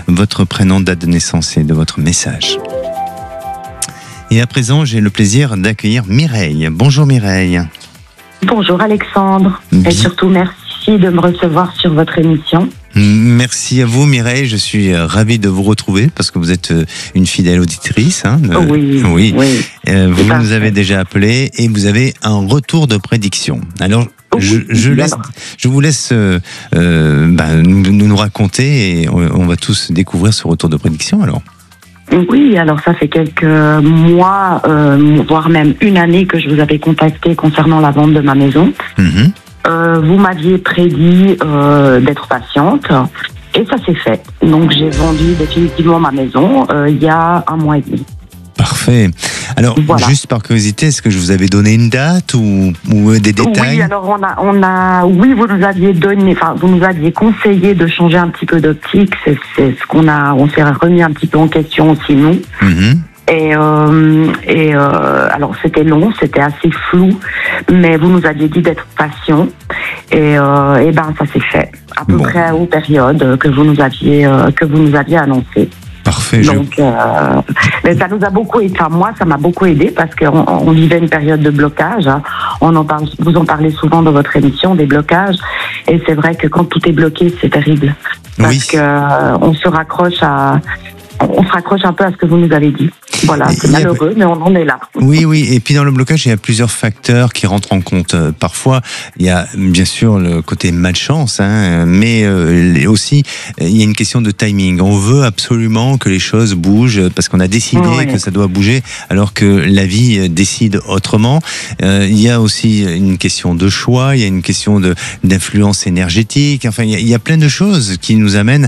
votre prénom, date de naissance et de votre message. Et à présent, j'ai le plaisir d'accueillir Mireille. Bonjour Mireille. Bonjour Alexandre. Et surtout, merci de me recevoir sur votre émission. Merci à vous Mireille, je suis ravi de vous retrouver parce que vous êtes une fidèle auditrice. Oui. Vous nous avez déjà appelé et vous avez un retour de prédiction. Alors, je vous laisse nous raconter et on va tous découvrir ce retour de prédiction alors. Oui, alors ça fait quelques mois, voire même une année que je vous avais contacté concernant la vente de ma maison. Vous m'aviez prédit d'être patiente et ça s'est fait. Donc j'ai vendu définitivement ma maison il y a 1 mois et demi. Parfait. Alors, juste par curiosité, est-ce que je vous avais donné une date ou des détails? Oui, alors vous nous aviez conseillé de changer un petit peu d'optique. C'est ce on s'est remis un petit peu en question aussi nous. Alors c'était long, c'était assez flou, mais vous nous aviez dit d'être patient et ça s'est fait à peu près aux périodes que vous nous aviez annoncées. Parfait. Donc, mais ça nous a beaucoup aidé. Enfin, moi, ça m'a beaucoup aidé parce qu'on vivait une période de blocage. Vous en parlez souvent dans votre émission des blocages, et c'est vrai que quand tout est bloqué, c'est terrible parce que on se raccroche un peu à ce que vous nous avez dit. Voilà, c'est malheureux, mais on en est là. Oui. Et puis dans le blocage, il y a plusieurs facteurs qui rentrent en compte. Parfois, il y a bien sûr le côté malchance, mais aussi, il y a une question de timing. On veut absolument que les choses bougent parce qu'on a décidé que ça doit bouger, alors que la vie décide autrement. Il y a aussi une question de choix, il y a une question d'influence énergétique. Enfin, il y a plein de choses qui nous amènent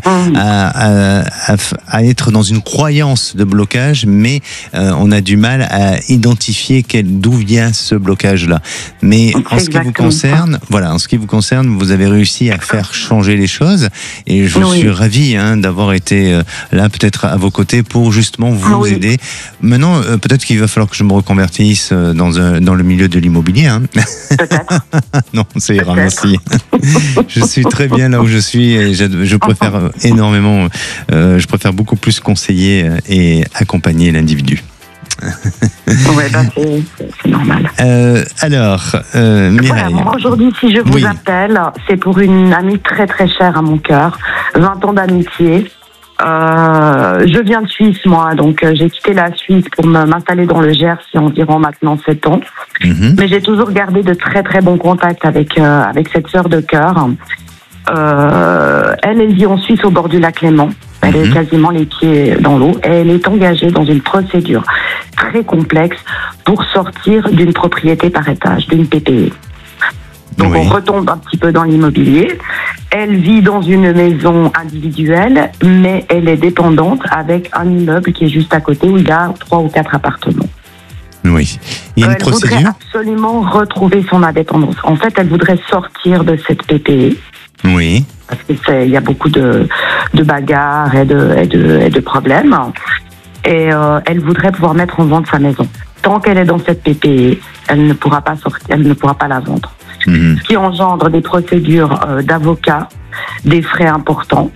à être dans une croyance de blocage, mais on a du mal à identifier d'où vient ce blocage-là. Mais en ce qui vous concerne, vous avez réussi à faire changer les choses, et je suis ravi d'avoir été là, peut-être à vos côtés, pour justement vous aider. Maintenant, peut-être qu'il va falloir que je me reconvertisse dans le milieu de l'immobilier. Peut-être. Non, ça ira, merci. Je suis très bien là où je suis, et je préfère énormément, je préfère beaucoup plus conseiller et accompagner l'individu. C'est normal. Mireille. Moi, aujourd'hui, si je vous appelle, c'est pour une amie très très chère à mon cœur, 20 ans d'amitié. Je viens de Suisse, moi, donc j'ai quitté la Suisse pour m'installer dans le Gers il y a environ maintenant 7 ans. Mais j'ai toujours gardé de très très bons contacts avec cette sœur de cœur. Elle vit en Suisse au bord du lac Léman. Elle est quasiment les pieds dans l'eau, et elle est engagée dans une procédure très complexe pour sortir d'une propriété par étage, d'une PPE. Donc on retombe un petit peu dans l'immobilier. Elle vit dans une maison individuelle, mais elle est dépendante avec un immeuble qui est juste à côté où il y a 3 ou 4 appartements. Oui. Il y a une procédure. Elle voudrait absolument retrouver son indépendance. En fait, elle voudrait sortir de cette PPE. Oui. Parce qu'il y a beaucoup de bagarres et de problèmes. Et elle voudrait pouvoir mettre en vente sa maison. Tant qu'elle est dans cette PPE, elle ne pourra pas sortir, elle ne pourra pas la vendre. Ce qui engendre des procédures d'avocats, des frais importants.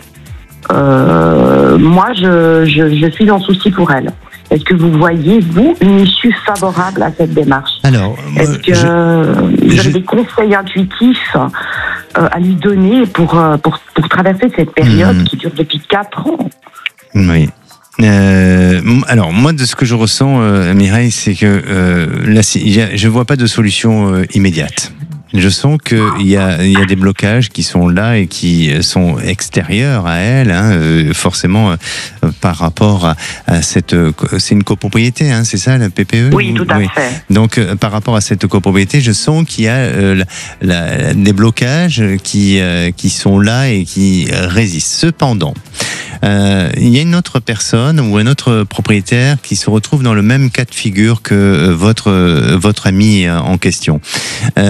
Moi, je suis en souci pour elle. Est-ce que vous voyez, vous, une issue favorable à cette démarche? Alors, est-ce que vous avez des conseils intuitifs à lui donner pour traverser cette période qui dure depuis 4 ans? Oui. Alors, moi, de ce que je ressens, Mireille, c'est que là, je vois pas de solution immédiate. Je sens qu'il y a des blocages qui sont là et qui sont extérieurs à elle, forcément, par rapport à cette... C'est une copropriété, c'est ça, la PPE? Oui, tout à fait. Donc, par rapport à cette copropriété, je sens qu'il y a des blocages qui sont là et qui résistent. Cependant, il y a une autre personne ou un autre propriétaire qui se retrouve dans le même cas de figure que votre ami en question. Et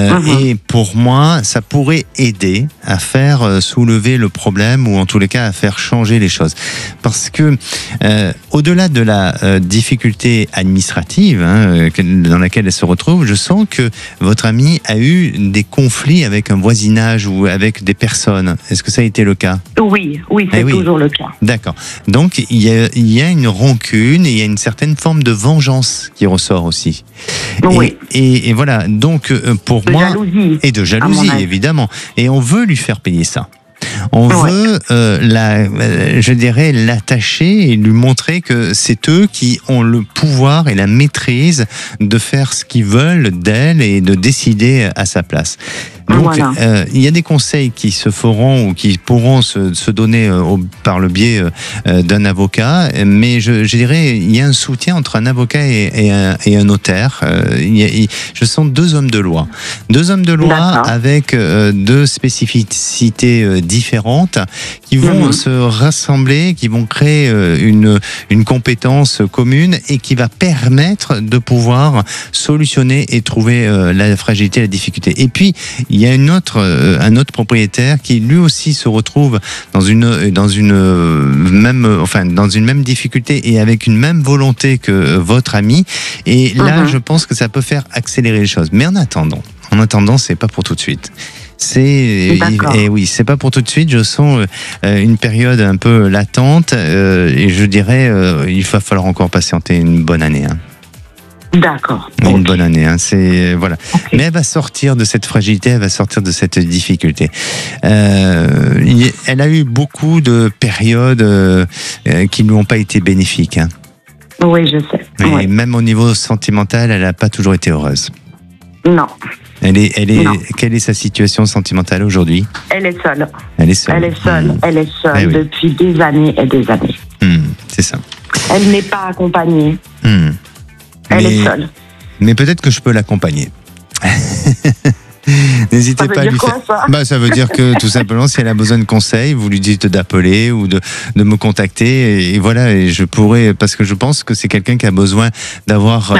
Et pour moi, ça pourrait aider à faire soulever le problème, ou en tous les cas à faire changer les choses. Parce que au-delà de la difficulté administrative dans laquelle elle se retrouve, je sens que votre amie a eu des conflits avec un voisinage ou avec des personnes. Est-ce que ça a été le cas ? Oui, c'est toujours le cas. D'accord. Donc il y a une rancune et il y a une certaine forme de vengeance qui ressort aussi. Oui. Et voilà. Donc pour moi, jalousie, et de jalousie évidemment. Et on veut lui faire payer ça. On veut, je dirais, l'attacher et lui montrer que c'est eux qui ont le pouvoir et la maîtrise de faire ce qu'ils veulent d'elle et de décider à sa place. Donc, il y a des conseils qui se feront ou qui pourront se donner par le biais d'un avocat, mais je dirais, il y a un soutien entre un avocat et un notaire. Je sens deux hommes de loi. Deux hommes de loi avec deux spécificités différentes qui vont se rassembler, qui vont créer une compétence commune et qui va permettre de pouvoir solutionner et trouver la fragilité, la difficulté. Et puis, il y a un autre propriétaire qui lui aussi se retrouve dans une même difficulté et avec une même volonté que votre ami. Et là, je pense que ça peut faire accélérer les choses. Mais en attendant, c'est pas pour tout de suite. C'est pas pour tout de suite. Je sens une période un peu latente et je dirais il va falloir encore patienter une bonne année. D'accord. Une bonne année, c'est voilà. Okay. Mais elle va sortir de cette fragilité, elle va sortir de cette difficulté. Elle a eu beaucoup de périodes qui ne lui ont pas été bénéfiques. Oui, je sais. Et même au niveau sentimental, elle n'a pas toujours été heureuse. Non. Non. Quelle est sa situation sentimentale aujourd'hui ? Elle est seule. Elle est seule depuis des années et des années. C'est ça. Elle n'est pas accompagnée. Elle est seule. Mais peut-être que je peux l'accompagner. N'hésitez pas à lui faire. Ça veut dire que tout simplement, si elle a besoin de conseils, vous lui dites d'appeler ou de me contacter. Et voilà, et je pourrais, parce que je pense que c'est quelqu'un qui a besoin d'avoir,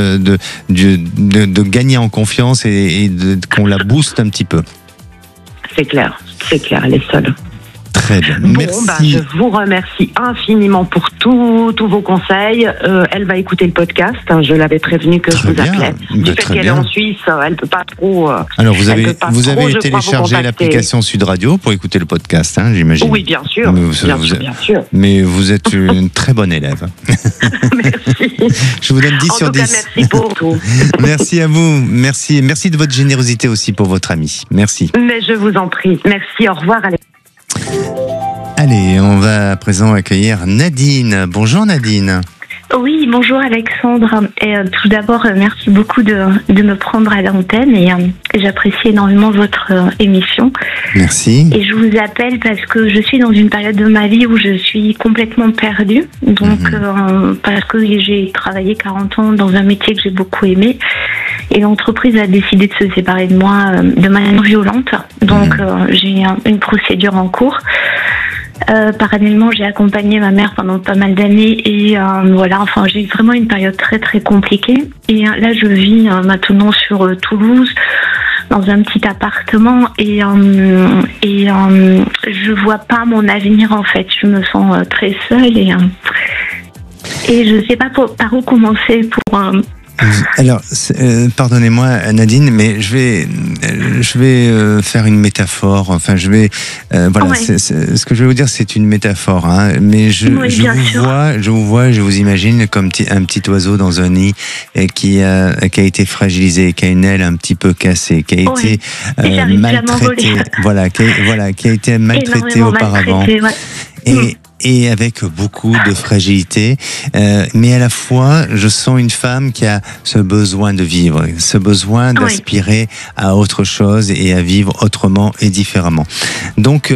de gagner en confiance et qu'on la booste un petit peu. C'est clair, elle est seule. Très bien, merci. Je vous remercie infiniment pour tous vos conseils. Elle va écouter le podcast. Je l'avais prévenue que je vous appelais. Du fait qu'elle est en Suisse, elle ne peut pas trop. Alors vous avez téléchargé l'application Sud Radio pour écouter le podcast, j'imagine. Oui, bien sûr. Bien sûr. Mais vous êtes une très bonne élève. Merci. Je vous donne 10 sur 10. Merci pour tout. Merci à vous. Merci de votre générosité aussi pour votre ami. Merci. Mais je vous en prie. Merci. Au revoir. Allez, on va à présent accueillir Nadine. Bonjour Nadine. Oui, bonjour Alexandre. Et tout d'abord, merci beaucoup de me prendre à l'antenne et j'apprécie énormément votre émission. Merci. Et je vous appelle parce que je suis dans une période de ma vie où je suis complètement perdue. Donc, parce que j'ai travaillé 40 ans dans un métier que j'ai beaucoup aimé et l'entreprise a décidé de se séparer de moi de manière violente. Donc, j'ai une procédure en cours. Parallèlement, j'ai accompagné ma mère pendant pas mal d'années et j'ai eu vraiment une période très très compliquée. Et là, je vis maintenant sur Toulouse dans un petit appartement et je vois pas mon avenir en fait. Je me sens très seule et je sais pas par où commencer pour. Alors, pardonnez-moi Nadine, mais je vais faire une métaphore. Enfin, ce que je vais vous dire, c'est une métaphore, mais je vous imagine comme un petit oiseau dans un nid qui a été fragilisé, qui a une aile un petit peu cassée, qui a été maltraité, qui a été maltraité auparavant. Et avec beaucoup de fragilité, mais à la fois, je sens une femme qui a ce besoin de vivre, ce besoin d'aspirer à autre chose et à vivre autrement et différemment. Donc,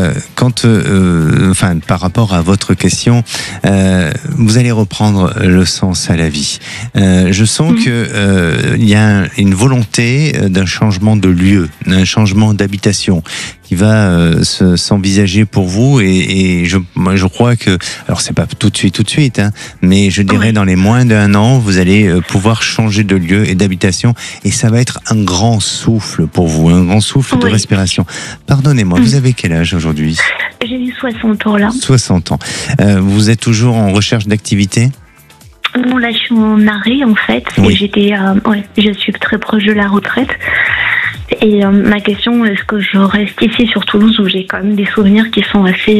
par rapport à votre question, vous allez reprendre le sens à la vie. Je sens que il y a une volonté d'un changement de lieu, d'un changement d'habitation qui va s'envisager pour vous et je crois que, alors c'est pas tout de suite, hein, mais je dirais dans les moins d'1 an, vous allez pouvoir changer de lieu et d'habitation et ça va être un grand souffle pour vous, un grand souffle de respiration. Pardonnez-moi, vous avez quel âge aujourd'hui ? J'ai eu 60 ans là. 60 ans. Vous êtes toujours en recherche d'activité ? Non, là je suis en arrêt en fait. Oui. Je suis très proche de la retraite. Et ma question, est-ce que je reste ici sur Toulouse où j'ai quand même des souvenirs qui sont assez,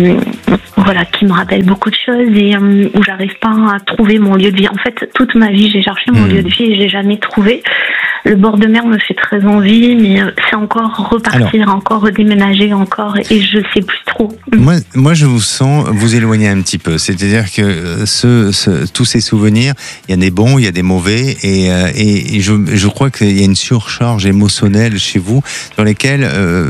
qui me rappellent beaucoup de choses et où j'arrive pas à trouver mon lieu de vie. En fait, toute ma vie, j'ai cherché mon lieu de vie et j'ai jamais trouvé. Le bord de mer me fait très envie, mais c'est encore repartir, encore redéménager, encore, et je sais plus trop. Moi, je vous sens vous éloigner un petit peu. C'est-à-dire que tous ces souvenirs, il y a des bons, il y a des mauvais, et je crois qu'il y a une surcharge émotionnelle chez vous, dans lesquelles,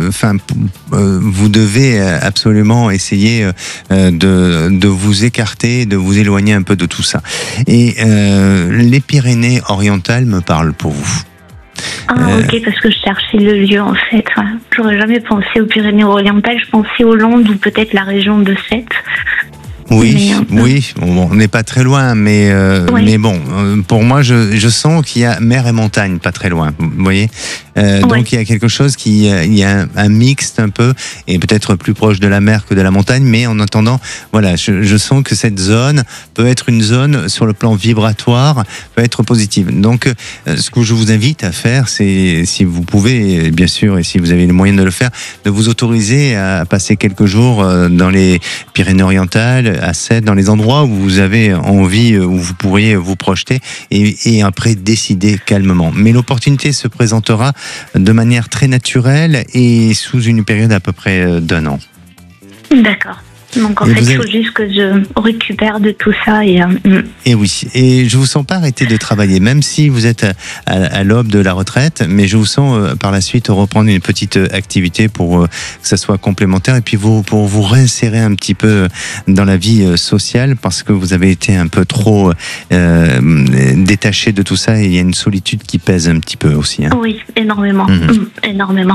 vous devez absolument essayer de vous écarter, de vous éloigner un peu de tout ça. Et les Pyrénées-Orientales me parlent pour vous. Ah ok, parce que je cherchais le lieu en fait. Ouais. J'aurais jamais pensé aux Pyrénées-Orientales, je pensais aux Landes ou peut-être la région de Sète. Oui, on n'est pas très loin, mais bon, pour moi, je sens qu'il y a mer et montagne pas très loin, vous voyez. Donc il y a quelque chose il y a un mixte un peu, et peut-être plus proche de la mer que de la montagne, mais en attendant, voilà, je sens que cette zone peut être une zone sur le plan vibratoire, peut être positive. Donc ce que je vous invite à faire, c'est, si vous pouvez, bien sûr, et si vous avez les moyens de le faire, de vous autoriser à passer quelques jours dans les Pyrénées-Orientales, à Sète, dans les endroits où vous avez envie, où vous pourriez vous projeter, et après décider calmement. Mais l'opportunité se présentera de manière très naturelle et sous une période à peu près d'1 an. D'accord. Donc en fait, il faut juste que je récupère de tout ça. Et oui, et je vous sens pas arrêter de travailler, même si vous êtes à l'aube de la retraite, mais je vous sens par la suite reprendre une petite activité pour que ça soit complémentaire et puis pour vous réinsérer un petit peu dans la vie sociale, parce que vous avez été un peu trop détaché de tout ça et il y a une solitude qui pèse un petit peu aussi. Hein. Oui, énormément. Énormément.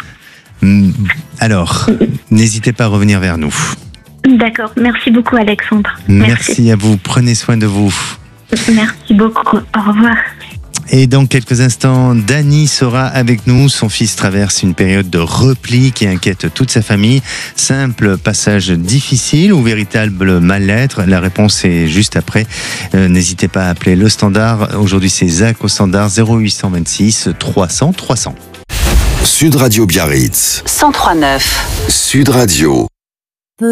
Alors, n'hésitez pas à revenir vers nous. D'accord, merci beaucoup Alexandre. Merci à vous, prenez soin de vous. Merci beaucoup, au revoir. Et dans quelques instants, Dany sera avec nous. Son fils traverse une période de repli qui inquiète toute sa famille. Simple passage difficile ou véritable mal-être? La réponse est juste après. N'hésitez pas à appeler le standard. Aujourd'hui, c'est Zach au standard 0826 300 300. Sud Radio Biarritz 103.9. Sud Radio.